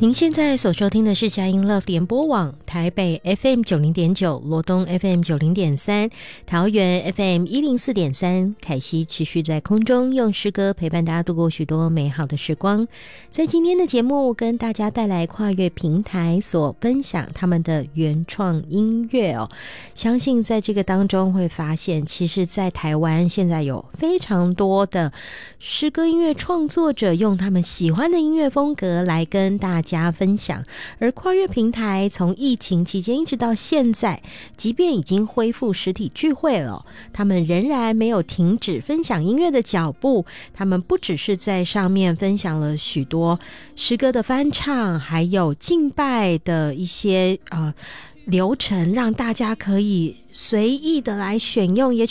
您现在所收听的是佳音 Love 联播网台北 FM90.9、罗东 FM90.3、桃园 FM104.3，凯西持续在空中用诗歌陪伴大家度过许多美好的时光。在今天的节目，跟大家带来跨越平台所分享他们的原创音乐哦。相信在这个当中会发现，其实在台湾现在有非常多的诗歌音乐创作者，用他们喜欢的音乐风格来跟大家分享。而跨越平台从疫情期间一直到现在，即便已经恢复实体聚会了，他们仍然没有停止分享音乐的脚步。他们不只是在上面分享了许多诗歌的翻唱，还有敬拜的一些流程，让大家可以随意的来选用，也